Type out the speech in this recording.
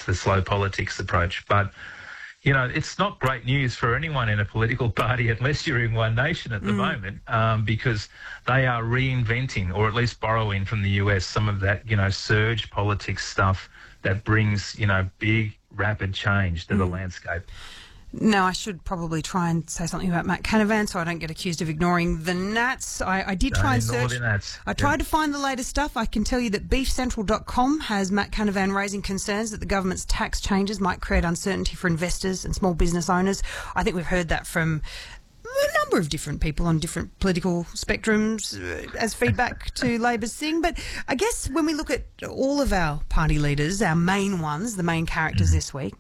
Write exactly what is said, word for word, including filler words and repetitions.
It's the slow politics approach. But, you know, it's not great news for anyone in a political party unless you're in One Nation at the mm. moment, um, because they are reinventing, or at least borrowing from the U S, some of that, you know, surge politics stuff that brings, you know, big, rapid change to mm. the landscape. Now, I should probably try and say something about Matt Canavan so I don't get accused of ignoring the Nats. I, I did don't try and search. The Nats. I tried yeah. to find the latest stuff. I can tell you that beef central dot com has Matt Canavan raising concerns that the government's tax changes might create uncertainty for investors and small business owners. I think we've heard that from a number of different people on different political spectrums uh, as feedback to Labor's thing. But I guess when we look at all of our party leaders, our main ones, the main characters this week,